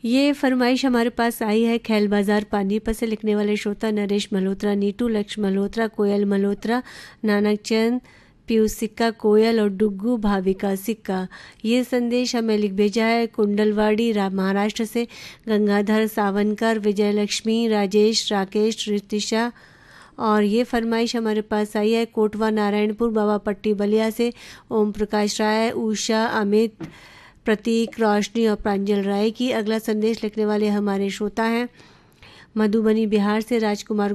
ये फरमाइश हमारे पास आई है खैल बाजार पानीपत से। लिखने वाले श्रोता नरेश मल्होत्रा, नीटू लक्ष्य मल्होत्रा, कोयल मल्होत्रा, नानक चंद, पीयूष सिक्का, कोयल और डुग्गू भाविका सिक्का। ये संदेश हमें लिख भेजा है कुंडलवाड़ी महाराष्ट्र से गंगाधर सावनकर, विजय लक्ष्मी, राजेश, राकेश, रितिशा। और ये फरमाइश हमारे पास आई है कोटवा नारायणपुर बाबा पट्टी बलिया से ओम प्रकाश राय, उषा, अमित, प्रतीक, रोशनी और प्रांजल राय की। अगला संदेश लिखने वाले हमारे श्रोता हैं मधुबनी बिहार से राजकुमार